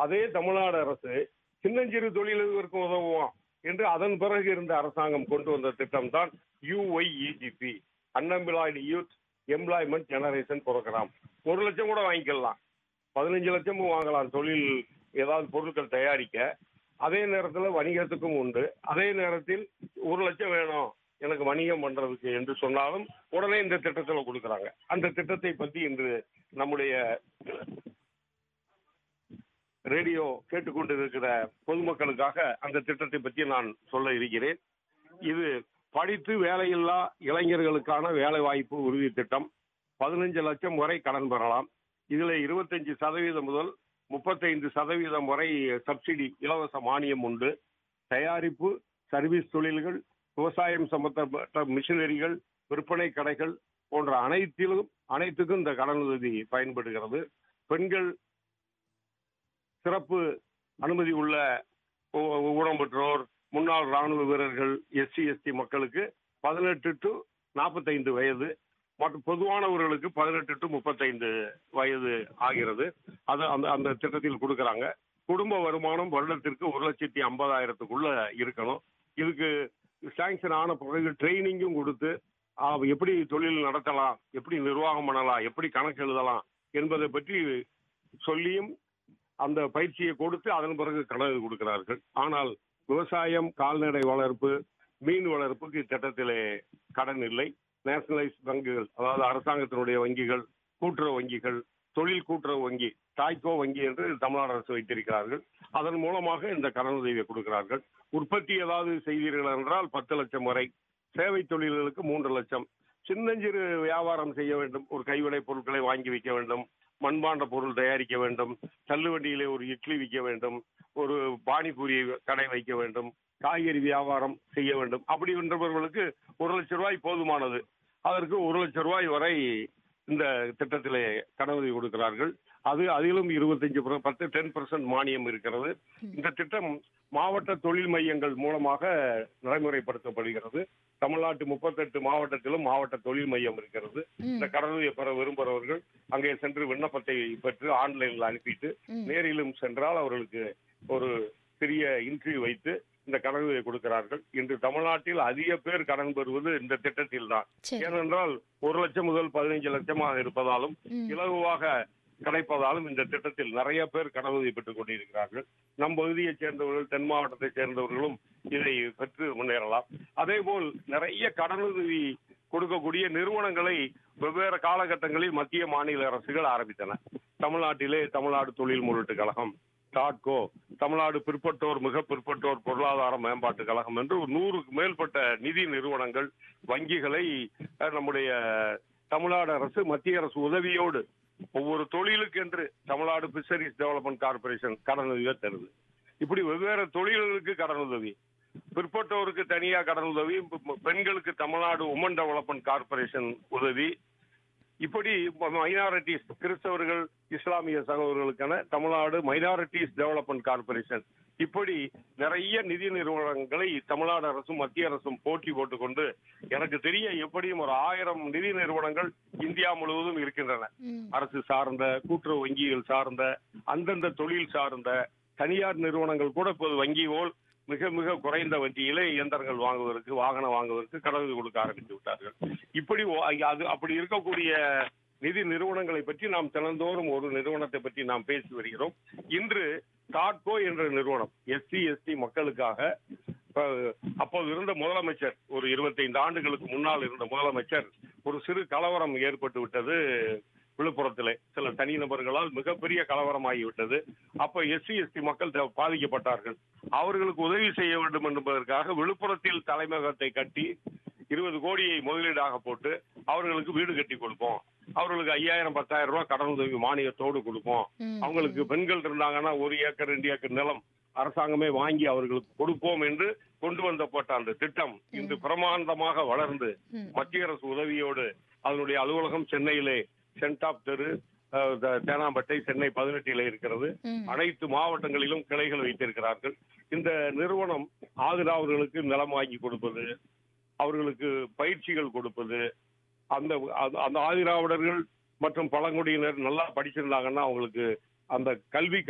அதே தமிழ்நாடு அரசு சின்னஞ்சிறு தொழிலுக்கு உதவுவோம் என்று அதன் பிறகு இருந்த அரசாங்கம் கொண்டு வந்த திட்டம் தான் UYEGP, unemployed youth employment generation program. 1 லட்சம் கூட வாங்கிக்கலாம், 15 லட்சமும் வாங்கலாம் தொழில் ஏதாவது பொருட்கள் தயாரிக்க. அதே நேரத்தில் வணிகத்துக்கும் உண்டு. அதே நேரத்தில் 1 லட்சம் வேணும் எனக்கு வணிகம் பண்றதுக்கு என்று சொன்னாலும் உடனே இந்த திட்டத்தில் கொடுக்குறாங்க. அந்த திட்டத்தை பற்றி இன்று நம்முடைய ரேடியோ கேட்டுக்கொண்டிருக்கிற பொதுமக்களுக்காக அந்த திட்டத்தை பற்றி நான் சொல்ல இருக்கிறேன். இது படித்து வேலையில்லா இளைஞர்களுக்கான வேலை வாய்ப்பு உறுதி திட்டம். 15 லட்சம் வரை கடன் பெறலாம். இதில் 25% முதல் 35% வரை சப்சிடி, இலவச மானியம் உண்டு. தயாரிப்பு, சர்வீஸ் தொழில்கள், விவசாயம் சம்பந்தப்பட்ட மிஷினரிகள், விற்பனை கடைகள் போன்ற அனைத்துக்கும் இந்த கடனுதவி பயன்படுகிறது. பெண்கள், சிறப்பு அனுமதி உள்ள ஊனம் பெற்றோர், முன்னாள் ராணுவ வீரர்கள், SC/ST மக்களுக்கு 18 to 45 வயது மற்றும் பொதுவானவர்களுக்கு 18 to 35 வயது ஆகிறது. அது அந்த திட்டத்தில் கொடுக்கறாங்க. குடும்ப வருமானம் வருடத்திற்கு 1,50,000க்குள்ள இருக்கணும். இதுக்கு சாங்ஷன் ஆன பிறகு ட்ரைனிங்கும் கொடுத்து எப்படி தொழில் நடத்தலாம், எப்படி நிர்வாகம் பண்ணலாம், எப்படி கணக்கு எழுதலாம் என்பதை பற்றி சொல்லியும் அந்த பயிற்சியை கொடுத்து அதன் பிறகு கடன் கொடுக்கிறார்கள். ஆனால் விவசாயம், கால்நடை வளர்ப்பு, மீன் வளர்ப்புக்கு இத்திட்டத்திலே கடன் இல்லை. நேஷனலைஸ் வங்கிகள், அதாவது அரசாங்கத்தினுடைய வங்கிகள், கூட்டுறவு வங்கிகள், தொழில் கூட்டுறவு வங்கி, டாய்கோ வங்கி என்று தமிழ்நாடு அரசு வைத்திருக்கிறார்கள். அதன் மூலமாக இந்த கடனுதவியை கொடுக்கிறார்கள். உற்பத்தி ஏதாவது செய்தீர்கள் என்றால் 10 லட்சம் வரை, சேவை தொழில்களுக்கு 3 லட்சம். சின்னஞ்சிறு வியாபாரம் செய்ய வேண்டும், ஒரு கைவினை பொருட்களை வாங்கி விற்க வேண்டும், மண்பாண்ட பொருள் தயாரிக்க வேண்டும், தள்ளுவண்டியிலே ஒரு இட்லி விற்க வேண்டும், ஒரு பானிபூரி கடை வைக்க வேண்டும், காய்கறி வியாபாரம் செய்ய வேண்டும், அப்படி என்றவர்களுக்கு 1 லட்சம் ரூபாய் போதுமானது. அதற்கு 1 லட்சம் ரூபாய் வரை இந்த திட்டத்திலே கடனுதவி கொடுக்கிறார்கள். அதிலும் 10% மானியம் இருக்கிறது. இந்த திட்டம் மாவட்ட தொழில் மையங்கள் மூலமாக நடைமுறைப்படுத்தப்படுகிறது. தமிழ்நாட்டு 38 மாவட்டத்திலும் மாவட்ட தொழில் மையம் இருக்கிறது. இந்த கடனுதவியை பெற விரும்புகிறவர்கள் அங்கே சென்று விண்ணப்பத்தை பெற்று ஆன்லைனில் அனுப்பிட்டு நேரிலும் சென்றால் அவர்களுக்கு ஒரு சிறிய இன்டர்வியூ வைத்து இந்த கடனுதவியை கொடுக்கிறார்கள். இன்று தமிழ்நாட்டில் அதிக பேர் கடன் பெறுவது இந்த திட்டத்தில் தான். ஏனென்றால் 1 லட்சம் முதல் 15 லட்சமாக இருப்பதாலும் இலகுவாக கிடைப்பதாலும் இந்த திட்டத்தில் நிறைய பேர் கடனுதவி பெற்றுக் கொண்டிருக்கிறார்கள். நம் பகுதியைச் சேர்ந்தவர்கள், தென் மாவட்டத்தை சேர்ந்தவர்களும் இதை பெற்று முன்னேறலாம். அதே போல் நிறைய கடனுதவி கொடுக்கக்கூடிய நிறுவனங்களை வெவ்வேறு காலகட்டங்களில் மத்திய மாநில அரசுகள் ஆரம்பித்தன. தமிழ்நாட்டிலே தமிழ்நாடு தொழில் முன்னேற்ற கழகம், டாட்கோ, தமிழ்நாடு மிக பிற்பட்டோர் பொருளாதார மேம்பாட்டு கழகம் என்று 100க்கு மேற்பட்ட நிதி நிறுவனங்கள், வங்கிகளை நம்முடைய தமிழ்நாடு அரசு மத்திய அரசு உதவியோடு ஒவ்வொரு தொழிலுக்கு என்று தமிழ்நாடு பிஷரிஸ் டெவலப்மெண்ட் கார்பரேஷன் கடனுதவியை தருது. இப்படி வெவ்வேறு தொழில்களுக்கு கடனுதவி, பிற்பட்டோருக்கு தனியா கடனுதவி, பெண்களுக்கு தமிழ்நாடு உமன் டெவலப்மெண்ட் கார்பரேஷன் உதவி, இப்படி மைனாரிட்டிஸ், கிறிஸ்தவர்கள், இஸ்லாமிய சகோதரர்களுக்கான தமிழ்நாடு மைனாரிட்டிஸ் டெவலப்மெண்ட் கார்பரேஷன், இப்படி நிறைய நிதி நிறுவனங்களை தமிழ்நாடு அரசும் மத்திய அரசும் போட்டி போட்டுக்கொண்டு எனக்கு தெரிய எப்படியும் ஒரு 1000 நிதி நிறுவனங்கள் இந்தியா முழுவதும் இருக்கின்றன. அரசு சார்ந்த, கூட்டுறவு வங்கிகள் சார்ந்த, அந்தந்த தொழில் சார்ந்த தனியார் நிறுவனங்கள் கூட இப்போது வங்கி போல் மிக மிக குறைந்த வட்டியிலே இயந்திரங்கள் வாங்குவதற்கு, வாகனம் வாங்குவதற்கு கடனுதவி கொடுக்க ஆரம்பித்து விட்டார்கள். இப்படி அப்படி இருக்கக்கூடிய நிதி நிறுவனங்களை பற்றி நாம் தினந்தோறும் ஒரு நிறுவனத்தை பற்றி நாம் பேசி வருகிறோம். இன்று டாட்கோ என்ற நிறுவனம் SC/ST மக்களுக்காக அப்போது இருந்த முதலமைச்சர், ஒரு 25 ஆண்டுகளுக்கு முன்னால் இருந்த முதலமைச்சர், ஒரு சிறு கலவரம் ஏற்பட்டு விட்டது விழுப்புரத்திலே. சில தனிநபர்களால் மிகப்பெரிய கலவரமாகிவிட்டது. அப்ப SC/ST மக்கள் பாதிக்கப்பட்டார்கள். அவர்களுக்கு உதவி செய்ய வேண்டும் என்பதற்காக விழுப்புரத்தில் தலைமையகத்தை கட்டி 20 கோடியை முதலீடாக போட்டு அவர்களுக்கு வீடு கட்டி கொடுப்போம், அவர்களுக்கு 5,000 10,000 ரூபாய் கடனுதவி மானியத்தோடு கொடுப்போம், அவங்களுக்கு பெண்கள் இருந்தாங்கன்னா 1 ஏக்கர் 2 ஏக்கர் நிலம் அரசாங்கமே வாங்கி அவர்களுக்கு கொடுப்போம் என்று கொண்டு வந்தப்பட்ட அந்த திட்டம் இன்று பிரமாண்டமாக வளர்ந்து மத்திய அரசு உதவியோடு அதனுடைய அலுவலகம் சென்னையிலே சென்டாப் தெரு, தேனாம்பட்டை, சென்னை 18 இருக்கிறது. அனைத்து மாவட்டங்களிலும் கிளைகள் வைத்திருக்கிறார்கள். இந்த நிறுவனம் ஆதரவாளர்களுக்கு நிலம் வாங்கி கொடுப்பது, அவர்களுக்கு பயிற்சிகள் கொடுப்பது, அந்த ஆதிராவிடர்கள் மற்றும் பழங்குடியினர் நல்லா படிச்சிருந்தாங்கன்னா அவங்களுக்கு அந்த கல்வி